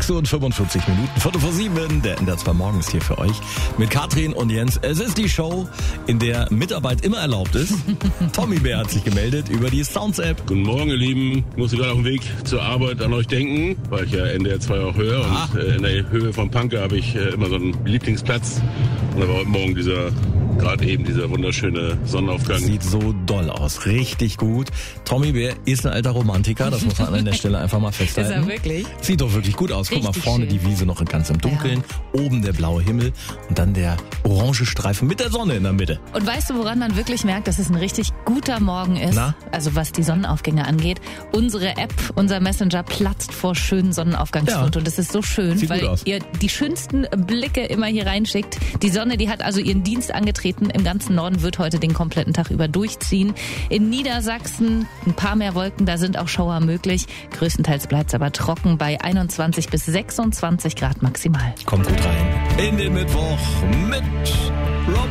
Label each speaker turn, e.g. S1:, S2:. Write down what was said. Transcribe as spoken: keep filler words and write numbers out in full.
S1: sechs Uhr und fünfundvierzig Minuten, Viertel vor sieben, der N D R zwei Morgen ist hier für euch mit Katrin und Jens. Es ist die Show, in der Mitarbeit immer erlaubt ist. Tommy Bär hat sich gemeldet über die Sounds-App.
S2: Guten Morgen, ihr Lieben. Ich musste gerade auf dem Weg zur Arbeit an euch denken, weil ich ja N D R zwei auch höre.
S1: Ah.
S2: Und äh, in der Höhe vom Panke habe ich äh, immer so einen Lieblingsplatz. Und da war heute Morgen dieser, gerade eben dieser wunderschöne Sonnenaufgang.
S1: Sieht so doll aus, richtig gut. Tommy Bär ist ein alter Romantiker, das muss man an der Stelle einfach mal festhalten.
S3: Ist er wirklich?
S1: Sieht doch wirklich gut aus. Guck mal,
S3: Richtig
S1: vorne
S3: schön.
S1: die Wiese noch ganz im Dunkeln, oben der blaue Himmel und dann der orange Streifen mit der Sonne in der Mitte.
S3: Und weißt du, woran man wirklich merkt, dass es ein richtig guter Morgen ist?
S1: Na?
S3: Also was die Sonnenaufgänge angeht. Unsere App, unser Messenger platzt vor schönen Sonnenaufgangsfotos.
S1: Ja.
S3: Und das ist so schön,
S1: Sieht gut
S3: weil
S1: aus.
S3: ihr die schönsten Blicke immer hier reinschickt. Die Sonne, die hat also ihren Dienst angetreten. Im ganzen Norden wird heute den kompletten Tag über durchziehen. In Niedersachsen ein paar mehr Wolken, da sind auch Schauer möglich. Größtenteils bleibt es aber trocken bei einundzwanzig bis sechsundzwanzig Grad maximal.
S1: Kommt gut rein in den Mittwoch mit Rob.